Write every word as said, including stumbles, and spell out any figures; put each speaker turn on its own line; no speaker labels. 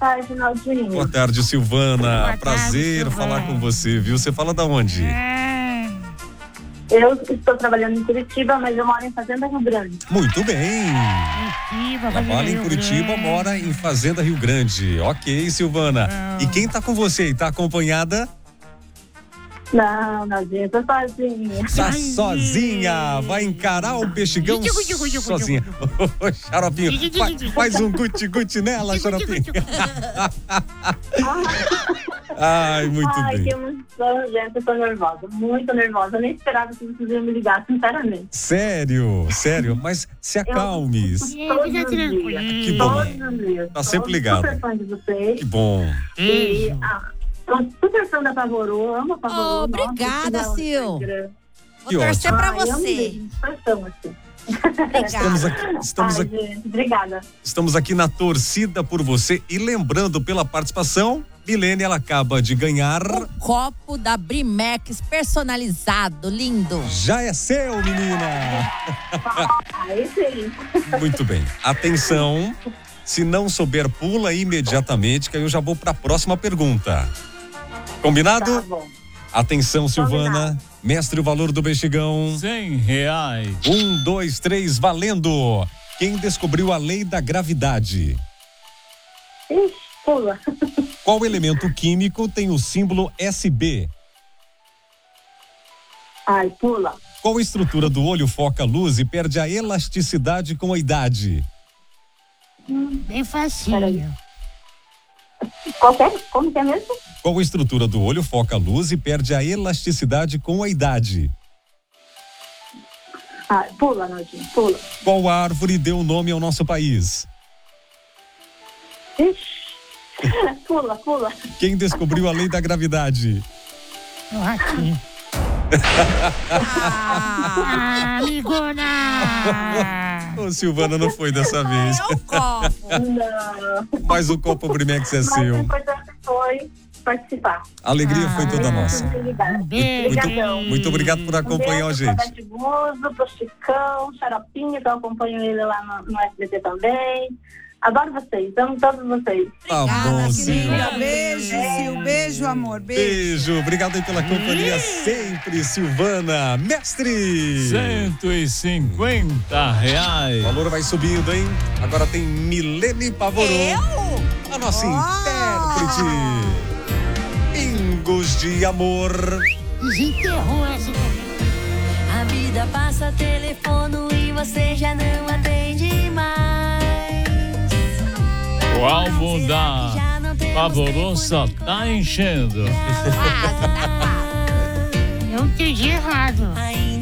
tarde, Naldinho.
Boa tarde, Silvana.
Boa
Prazer
tarde,
falar
Silvana.
com você, viu? Você fala da onde?
É.
Eu estou trabalhando em Curitiba, mas eu moro em Fazenda Rio Grande.
Muito bem.
Curitiba,
Trabalha em
Rio
Curitiba,
Grande.
mora em Fazenda Rio Grande. Ok, Silvana.
Não.
E quem tá com você aí? Tá acompanhada?
Não, Naldinho, eu tô sozinha.
Tá
Ai.
sozinha. Vai encarar o peixigão
Digu, digu, digu,
sozinha. Ô, Xaropinho,
Digu, digu,
fa-
digu.
faz um guti-guti nela, Xaropinho.
Ai,
Ai, muito
Ai,
bem.
que emoção, gente. Eu tô nervosa, muito nervosa. Eu nem esperava que vocês iam me ligar, sinceramente.
Sério, sério. Mas se acalme.
É,
Todos
fica
os
tranquilo.
dias.
Que bom.
Todos os dias.
Tá sempre
Sou
ligado.
super fã de vocês.
Que bom.
E,
Beijo.
ah, sou super fã da Pavorô, amo a Pavorô.
Oh,
nossa,
obrigada,
que legal no
Sil.
Instagram.
Vou
Que
torcer
ótimo.
pra
Ai, amo
você.
mesmo, super fã, assim.
Estamos
Obrigada.
aqui, estamos
Ai,
aqui,
gente, obrigada.
estamos aqui na torcida por você e lembrando pela participação, Milene, ela acaba de ganhar.
Um copo da Brimex personalizado, lindo.
Já é seu, menina!
Aí sim.
Muito bem. Atenção, se não souber, pula imediatamente, que aí eu já vou para a próxima pergunta. Combinado?
Tá bom.
Atenção, Silvana.
Combinado.
Mestre, o valor do bexigão.
Cem reais.
Um, dois, três, valendo. Quem descobriu a lei da gravidade?
Ixi, pula.
Qual elemento químico tem o símbolo S B?
Ai, pula.
Qual estrutura do olho foca a luz e perde a elasticidade com a idade?
Bem
Peraí.
facinho.
Qualquer, como que é mesmo?
Qual estrutura do olho foca a luz e perde a elasticidade com a idade?
Ah, pula, Naldinho, pula.
Qual árvore deu nome ao nosso país?
Ixi. Pula, pula.
Quem descobriu a lei da gravidade?
O ratinho.
Ah,
Ah, amigona!
Ô, Silvana, não foi dessa vez.
é o copo.
Não.
Mas o copo Brimex é
Mas o
seu.
importante foi participar.
A alegria foi toda
Ah.
nossa.
Obrigada.
Beijo.
Obrigadão.
Muito obrigado por acompanhar a
Um beijo
gente.
pro Bete Buzo, pro Chicão, Xaropinho, que eu acompanho ele lá no, no S B T também. Adoro vocês, amo todos vocês.
Tá
Obrigada,
bom,
Sil.
Sil.
Beijo, Sil. Beijo, amor. Beijo.
Beijo, obrigado aí pela companhia sempre, Silvana. Mestre!
Cento e cinquenta
O
reais.
valor vai subindo, hein? Agora tem Milene Pavorô,
Eu?
a nossa
Oh!
intérprete. Pingos de amor.
Desenterrou essa.
A vida passa telefono e você já não atende mais.
O álbum
Será que já
da
não temos
Pavorô
tempo
só
de
tá enchendo.
Quase, tá quase.
Eu entendi errado.
Ainda